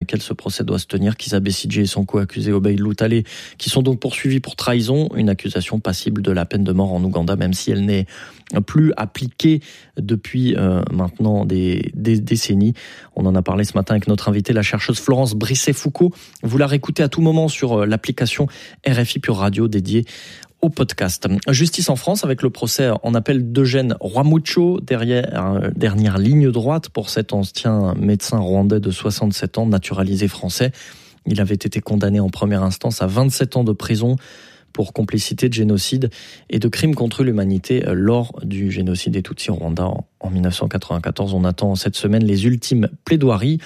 lesquels ce procès doit se tenir. Kizza Besigye et son co-accusé Obeid Lutale, qui sont donc poursuivis pour trahison, une accusation passible de la peine de mort en Ouganda, même si elle n'est plus appliquée depuis maintenant des décennies. On en a parlé ce matin avec notre invitée, la chercheuse Florence Brisset-Foucault. Vous la réécoutez à tout moment sur l'application RFI Pure Radio dédiée au podcast. Justice en France avec le procès en appel d'Eugène Rwamucho, dernière ligne droite pour cet ancien médecin rwandais de 67 ans, naturalisé français. Il avait été condamné en première instance à 27 ans de prison pour complicité de génocide et de crimes contre l'humanité lors du génocide des Tutsis au Rwanda en 1994. On attend cette semaine les ultimes plaidoiries.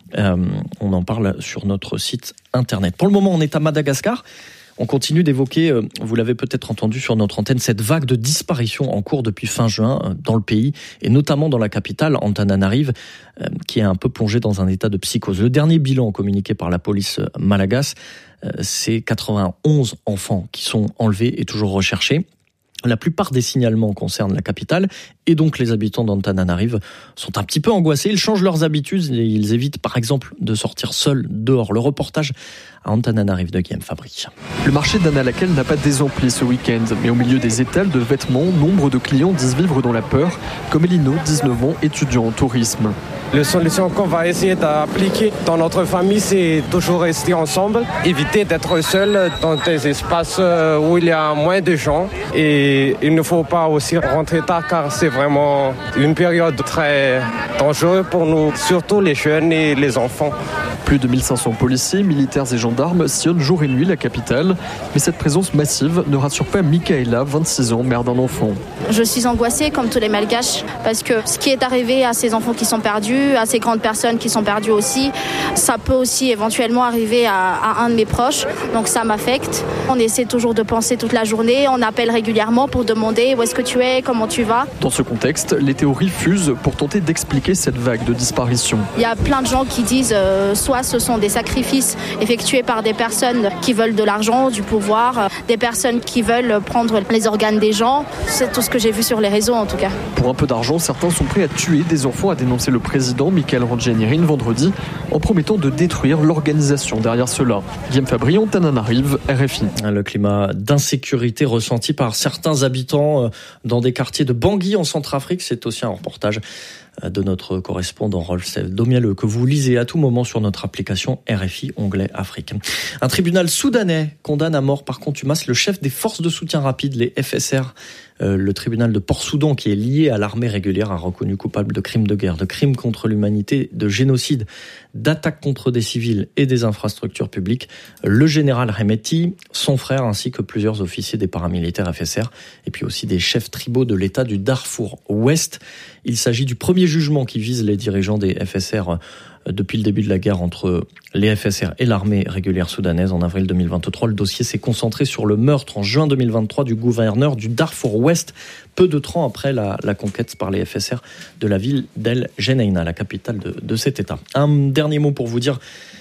On en parle sur notre site internet. Pour le moment, on est à Madagascar. On continue d'évoquer, vous l'avez peut-être entendu sur notre antenne, cette vague de disparitions en cours depuis fin juin dans le pays, et notamment dans la capitale, Antananarive, qui est un peu plongée dans un état de psychose. Le dernier bilan communiqué par la police malagasy, c'est 91 enfants qui sont enlevés et toujours recherchés. La plupart des signalements concernent la capitale et donc les habitants d'Antananarive sont un petit peu angoissés. Ils changent leurs habitudes et ils évitent par exemple de sortir seuls dehors. Le reportage à Antananarive de Guillaume Fabry. Le marché d'Annalakal n'a pas désempli ce week-end, mais au milieu des étals de vêtements, nombre de clients disent vivre dans la peur, comme Elino, 19 ans, étudiant en tourisme. La solution qu'on va essayer d'appliquer dans notre famille, c'est toujours rester ensemble, éviter d'être seul dans des espaces où il y a moins de gens. Et il ne faut pas aussi rentrer tard car c'est vraiment une période très dangereuse pour nous, surtout les jeunes et les enfants. Plus de 1500 policiers, militaires et gendarmes sillonnent jour et nuit la capitale. Mais cette présence massive ne rassure pas Michaela, 26 ans, mère d'un enfant. Je suis angoissée comme tous les Malgaches parce que ce qui est arrivé à ces enfants qui sont perdus, à ces grandes personnes qui sont perdues aussi, ça peut aussi éventuellement arriver à un de mes proches. Donc ça m'affecte. On essaie toujours de penser toute la journée. On appelle régulièrement pour demander où est-ce que tu es, comment tu vas. Dans ce contexte, les théories fusent pour tenter d'expliquer cette vague de disparition. Il y a plein de gens qui disent soit ce sont des sacrifices effectués par des personnes qui veulent de l'argent, du pouvoir, des personnes qui veulent prendre les organes des gens. C'est tout ce que j'ai vu sur les réseaux en tout cas. Pour un peu d'argent, certains sont prêts à tuer des enfants, a dénoncé le président Michael Randjanirin vendredi, en promettant de détruire l'organisation derrière cela. Guillaume Fabry, Antananarive, RFI. Le climat d'insécurité ressenti par certains habitants dans des quartiers de Bangui en Centrafrique, c'est aussi un reportage de notre correspondant Rolf Domialeux que vous lisez à tout moment sur notre application RFI onglet Afrique. Un tribunal soudanais condamne à mort par contumace le chef des forces de soutien rapide, les FSR. Le tribunal de Port-Soudan, qui est lié à l'armée régulière, a reconnu coupable de crimes de guerre, de crimes contre l'humanité, de génocide, d'attaques contre des civils et des infrastructures publiques. Le général Hemeti, son frère, ainsi que plusieurs officiers des paramilitaires FSR, et puis aussi des chefs tribaux de l'État du Darfour Ouest. Il s'agit du premier jugement qui vise les dirigeants des FSR depuis le début de la guerre entre les FSR et l'armée régulière soudanaise. En avril 2023, le dossier s'est concentré sur le meurtre en juin 2023 du gouverneur du Darfour Ouest, peu de temps après la conquête par les FSR de la ville d'El Geneina, la capitale de cet État. Un dernier mot pour vous dire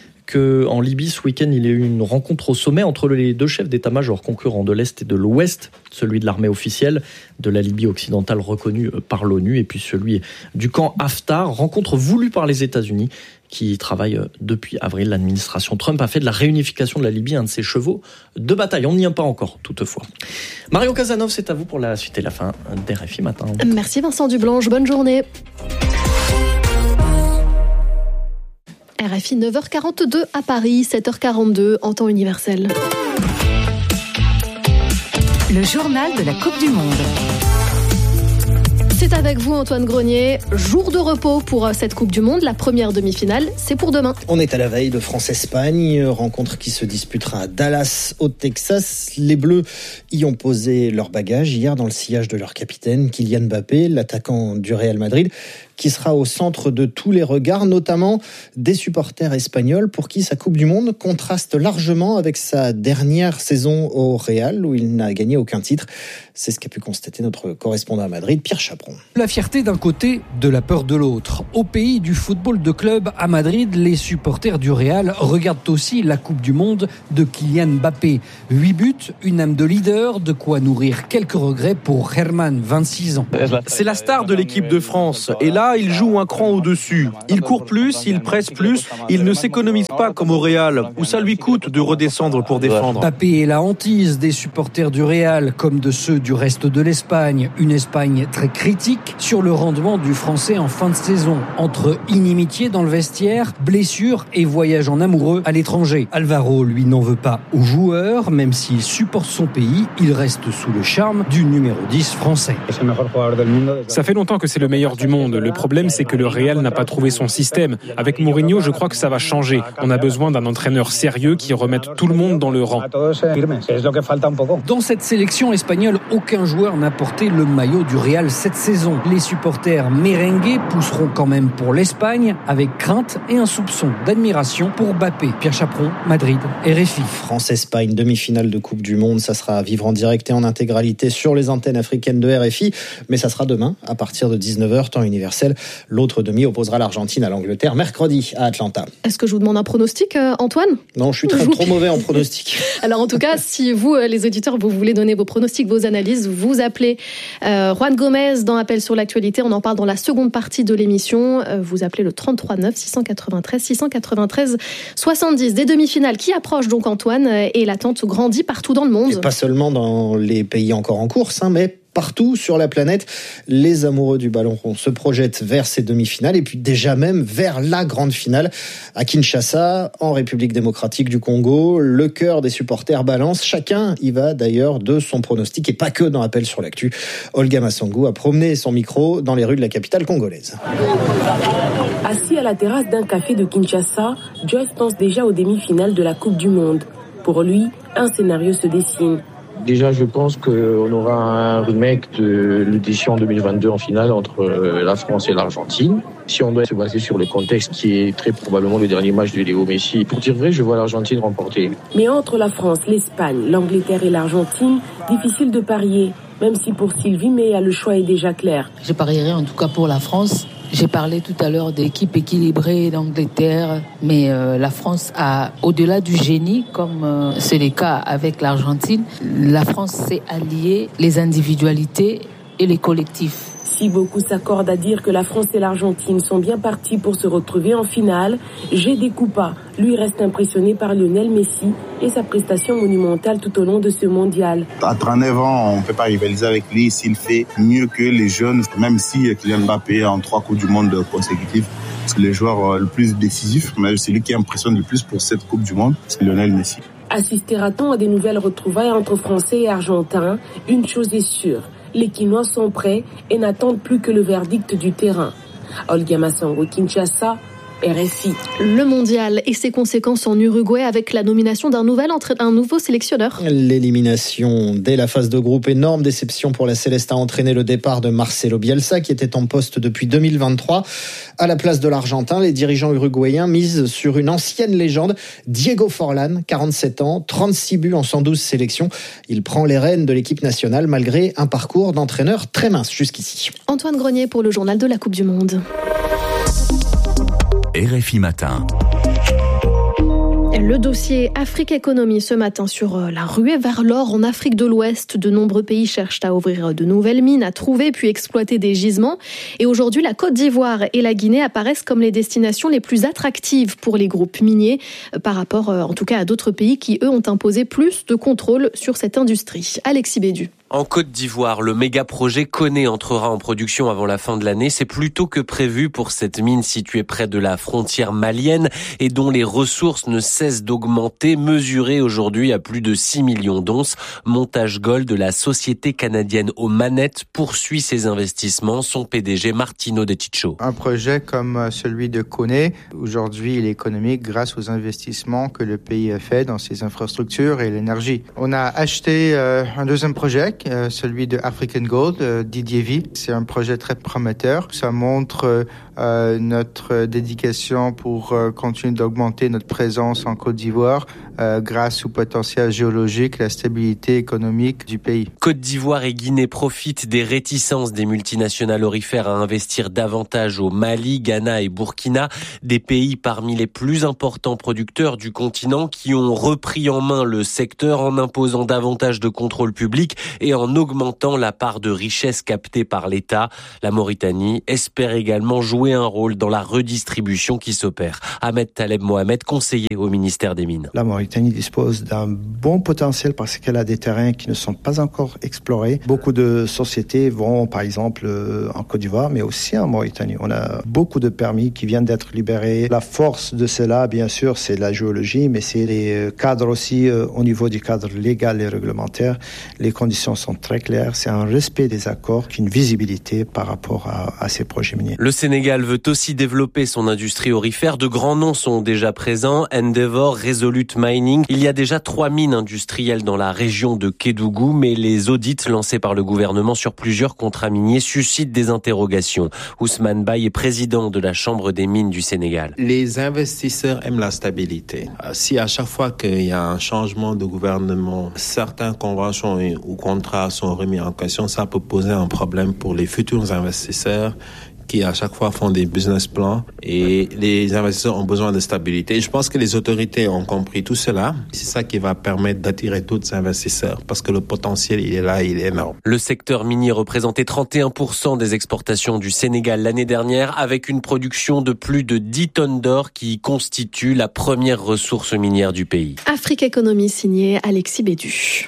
qu'en Libye, ce week-end, il y a eu une rencontre au sommet entre les deux chefs d'état-major concurrents de l'Est et de l'Ouest, celui de l'armée officielle de la Libye occidentale reconnue par l'ONU, et puis celui du camp Haftar, rencontre voulue par les États-Unis, qui travaille depuis avril. L'administration Trump a fait de la réunification de la Libye un de ses chevaux de bataille. On n'y est pas encore, toutefois. Marion Casanov, c'est à vous pour la suite et la fin d'RFI Matin. Merci Vincent Dublanche, bonne journée. RFI 9h42 à Paris, 7h42 en temps universel. Le journal de la Coupe du Monde. C'est avec vous Antoine Grenier, jour de repos pour cette Coupe du Monde, la première demi-finale, c'est pour demain. On est à la veille de France-Espagne, rencontre qui se disputera à Dallas au Texas. Les Bleus y ont posé leurs bagages hier dans le sillage de leur capitaine Kylian Mbappé, l'attaquant du Real Madrid, qui sera au centre de tous les regards, notamment des supporters espagnols pour qui sa Coupe du Monde contraste largement avec sa dernière saison au Real où il n'a gagné aucun titre. C'est ce qu'a pu constater notre correspondant à Madrid, Pierre Chaperon. Macron. La fierté d'un côté, de la peur de l'autre. Au pays du football de club, à Madrid, les supporters du Real regardent aussi la Coupe du Monde de Kylian Mbappé. 8 buts, une âme de leader, de quoi nourrir quelques regrets pour Herman, 26 ans. C'est la star de l'équipe de France. Et là, il joue un cran au-dessus. Il court plus, il presse plus, il ne s'économise pas comme au Real, où ça lui coûte de redescendre pour défendre. Mbappé est la hantise des supporters du Real, comme de ceux du reste de l'Espagne. Une Espagne très critique sur le rendement du Français en fin de saison. Entre inimitié dans le vestiaire, blessures et voyage en amoureux à l'étranger. Alvaro, lui, n'en veut pas aux joueurs. Même s'il supporte son pays, il reste sous le charme du numéro 10 français. Ça fait longtemps que c'est le meilleur du monde. Le problème, c'est que le Real n'a pas trouvé son système. Avec Mourinho, je crois que ça va changer. On a besoin d'un entraîneur sérieux qui remette tout le monde dans le rang. Dans cette sélection espagnole, aucun joueur n'a porté le maillot du Real cette saison. Les supporters merengues pousseront quand même pour l'Espagne, avec crainte et un soupçon d'admiration pour Mbappé. Pierre Chaperon, Madrid, RFI. France-Espagne, demi-finale de Coupe du Monde. Ça sera à vivre en direct et en intégralité sur les antennes africaines de RFI. Mais ça sera demain, à partir de 19h, temps universel. L'autre demi opposera l'Argentine à l'Angleterre, mercredi, à Atlanta. Est-ce que je vous demande un pronostic, Antoine ? Non, je suis trop mauvais en pronostic. Alors en tout cas, si vous, les auditeurs, vous voulez donner vos pronostics, vos analyses, vous appelez Juan Gomez dans Appel sur l'actualité. On en parle dans la seconde partie de l'émission. Vous appelez le 33 9 693 70. Des demi-finales qui approchent donc, Antoine, et l'attente grandit partout dans le monde. Et pas seulement dans les pays encore en course, mais partout sur la planète, les amoureux du ballon rond se projettent vers ces demi-finales et puis déjà même vers la grande finale à Kinshasa, en République démocratique du Congo. Le cœur des supporters balance. Chacun y va d'ailleurs de son pronostic et pas que dans Appel sur l'actu. Olga Massangou a promené son micro dans les rues de la capitale congolaise. Assis à la terrasse d'un café de Kinshasa, Joyce pense déjà aux demi-finales de la Coupe du Monde. Pour lui, un scénario se dessine. Déjà, je pense qu'on aura un remake de l'édition 2022 en finale entre la France et l'Argentine. Si on doit se baser sur le contexte qui est très probablement le dernier match de Léo Messi, pour dire vrai, je vois l'Argentine remporter. Mais entre la France, l'Espagne, l'Angleterre et l'Argentine, difficile de parier, même si pour Sylvie Meillat, le choix est déjà clair. Je parierai en tout cas pour la France. J'ai parlé tout à l'heure d'équipe équilibrée d'Angleterre, mais la France a, au-delà du génie, comme c'est le cas avec l'Argentine, la France sait allier les individualités et les collectifs. Si beaucoup s'accordent à dire que la France et l'Argentine sont bien partis pour se retrouver en finale, Gédé Koupa, lui, reste impressionné par Lionel Messi et sa prestation monumentale tout au long de ce mondial. À 39 ans, on ne peut pas rivaliser avec lui s'il fait mieux que les jeunes, même si Kylian Mbappé en 3 Coupes du Monde consécutives. C'est le joueur le plus décisif, mais c'est lui qui impressionne le plus pour cette Coupe du Monde, c'est Lionel Messi. Assistera-t-on à des nouvelles retrouvailles entre Français et Argentins ? Une chose est sûre. Les Quinois sont prêts et n'attendent plus que le verdict du terrain. Olga Massangou, Kinshasa, RFI. Le mondial et ses conséquences en Uruguay avec la nomination d'un nouveau sélectionneur. L'élimination dès la phase de groupe, énorme déception pour la Céleste, a entraîné le départ de Marcelo Bielsa qui était en poste depuis 2023. À la place de l'Argentin, les dirigeants uruguayens misent sur une ancienne légende, Diego Forlán, 47 ans, 36 buts en 112 sélections. Il prend les rênes de l'équipe nationale malgré un parcours d'entraîneur très mince jusqu'ici. Antoine Grenier pour le journal de la Coupe du Monde. RFI Matin. Le dossier Afrique Économie ce matin sur la ruée vers l'or en Afrique de l'Ouest. De nombreux pays cherchent à ouvrir de nouvelles mines, à trouver puis exploiter des gisements. Et aujourd'hui, la Côte d'Ivoire et la Guinée apparaissent comme les destinations les plus attractives pour les groupes miniers par rapport en tout cas à d'autres pays qui, eux, ont imposé plus de contrôle sur cette industrie. Alexis Bédu. En Côte d'Ivoire, le méga-projet Koné entrera en production avant la fin de l'année. C'est plus tôt que prévu pour cette mine située près de la frontière malienne et dont les ressources ne cessent d'augmenter, mesurée aujourd'hui à plus de 6 millions d'onces. Montage Gold de la société canadienne aux manettes poursuit ses investissements. Son PDG Martino De Ticho. Un projet comme celui de Koné, aujourd'hui il est économique grâce aux investissements que le pays a fait dans ses infrastructures et l'énergie. On a acheté un deuxième projet, celui de African Gold, Didier V. C'est un projet très prometteur. Ça montre notre dédication pour continuer d'augmenter notre présence en Côte Côte d'Ivoire grâce au potentiel géologique et la stabilité économique du pays. Côte d'Ivoire et Guinée profitent des réticences des multinationales aurifères à investir davantage au Mali, Ghana et Burkina, des pays parmi les plus importants producteurs du continent qui ont repris en main le secteur en imposant davantage de contrôle public et en augmentant la part de richesse captée par l'État. La Mauritanie espère également jouer un rôle dans la redistribution qui s'opère. Ahmed Taleb Mohamed, conseiller au ministère des Mines. La Mauritanie dispose d'un bon potentiel parce qu'elle a des terrains qui ne sont pas encore explorés. Beaucoup de sociétés vont, par exemple, en Côte d'Ivoire, mais aussi en Mauritanie. On a beaucoup de permis qui viennent d'être libérés. La force de cela, bien sûr, c'est la géologie, mais c'est les cadres aussi au niveau du cadre légal et réglementaire. Les conditions sont très claires. C'est un respect des accords, une visibilité par rapport à ces projets miniers. Le Sénégal veut aussi développer son industrie aurifère. De grands noms sont déjà présents. Endeavour, Resolute Mining. Il y a déjà 3 mines industrielles dans la région de Kédougou, mais les audits lancés par le gouvernement sur plusieurs contrats miniers suscitent des interrogations. Ousmane Baye est président de la Chambre des mines du Sénégal. Les investisseurs aiment la stabilité. Si à chaque fois qu'il y a un changement de gouvernement, certaines conventions ou contrats sont remis en question, ça peut poser un problème pour les futurs investisseurs qui à chaque fois font des business plans et les investisseurs ont besoin de stabilité. Et je pense que les autorités ont compris tout cela. C'est ça qui va permettre d'attirer d'autres investisseurs parce que le potentiel, il est là, il est énorme. Le secteur minier représentait 31% des exportations du Sénégal l'année dernière avec une production de plus de 10 tonnes d'or qui constitue la première ressource minière du pays. Afrique Économie signé Alexis Bédu.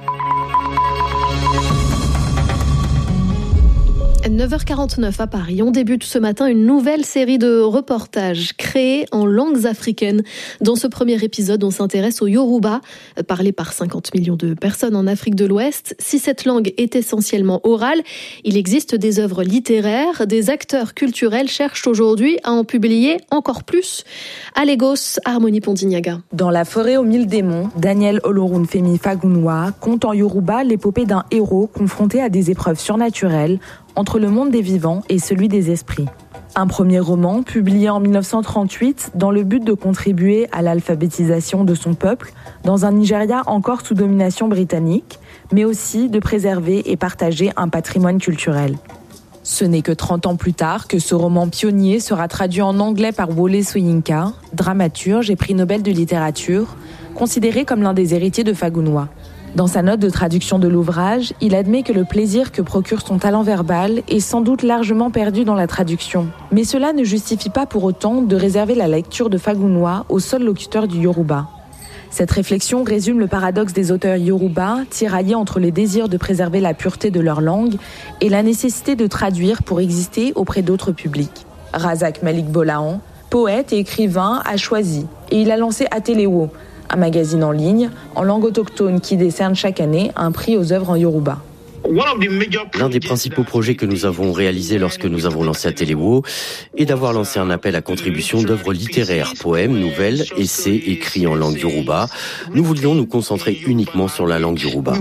9h49 à Paris. On débute ce matin une nouvelle série de reportages créés en langues africaines. Dans ce premier épisode, on s'intéresse au Yoruba, parlé par 50 millions de personnes en Afrique de l'Ouest. Si cette langue est essentiellement orale, il existe des œuvres littéraires. Des acteurs culturels cherchent aujourd'hui à en publier encore plus. À Lagos, Harmonie Pondignaga. Dans la forêt aux 1000 démons, Daniel Olorunfemi Fagunwa conte en Yoruba l'épopée d'un héros confronté à des épreuves surnaturelles entre le monde des vivants et celui des esprits. Un premier roman publié en 1938 dans le but de contribuer à l'alphabétisation de son peuple dans un Nigeria encore sous domination britannique, mais aussi de préserver et partager un patrimoine culturel. Ce n'est que 30 ans plus tard que ce roman pionnier sera traduit en anglais par Wole Soyinka, dramaturge et prix Nobel de littérature, considéré comme l'un des héritiers de Fagunwa. Dans sa note de traduction de l'ouvrage, il admet que le plaisir que procure son talent verbal est sans doute largement perdu dans la traduction. Mais cela ne justifie pas pour autant de réserver la lecture de Fagunwa aux seuls locuteurs du Yoruba. Cette réflexion résume le paradoxe des auteurs Yoruba, tiraillés entre les désirs de préserver la pureté de leur langue et la nécessité de traduire pour exister auprès d'autres publics. Razak Malik Bolahan, poète et écrivain, a choisi et il a lancé Atelewo, un magazine en ligne, en langue autochtone qui décerne chaque année un prix aux œuvres en Yoruba. L'un des principaux projets que nous avons réalisés lorsque nous avons lancé Atelewo est d'avoir lancé un appel à contribution d'œuvres littéraires, poèmes, nouvelles, essais écrits en langue Yoruba. Nous voulions nous concentrer uniquement sur la langue Yoruba.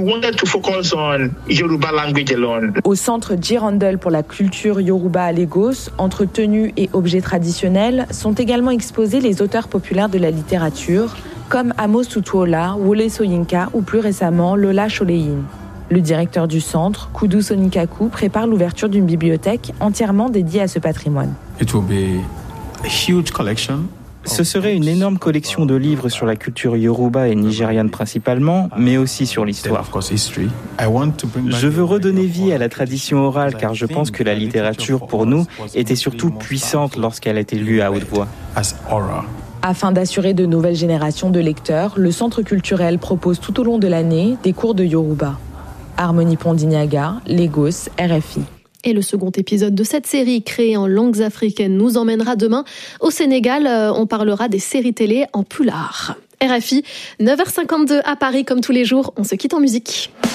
Au centre Girandol pour la culture Yoruba à Lagos, entre tenues et objets traditionnels, sont également exposés les auteurs populaires de la littérature, comme Amos Tutuola, Wole Soyinka ou plus récemment Lola Sholeyin. Le directeur du centre, Kudu Sonikaku, prépare l'ouverture d'une bibliothèque entièrement dédiée à ce patrimoine. Ce serait une énorme collection de livres sur la culture yoruba et nigériane principalement, mais aussi sur l'histoire. Je veux redonner vie à la tradition orale car je pense que la littérature, pour nous, était surtout puissante lorsqu'elle était lue à haute voix. Afin d'assurer de nouvelles générations de lecteurs, le Centre culturel propose tout au long de l'année des cours de Yoruba. Harmonie Pondignaga, Lagos, RFI. Et le second épisode de cette série créée en langues africaines nous emmènera demain au Sénégal. On parlera des séries télé en pulaar. RFI, 9h52 à Paris comme tous les jours. On se quitte en musique.